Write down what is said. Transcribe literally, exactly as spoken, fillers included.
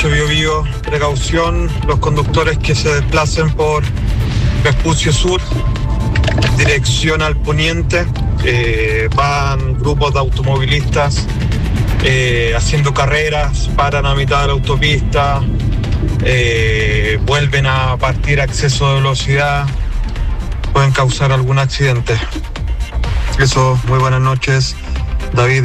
Mucho Biobío, precaución, los conductores que se desplacen por Vespucio Sur, dirección al poniente, eh, van grupos de automovilistas eh, haciendo carreras, paran a mitad de la autopista, eh, vuelven a partir a exceso de velocidad, pueden causar algún accidente. Eso, muy buenas noches, David.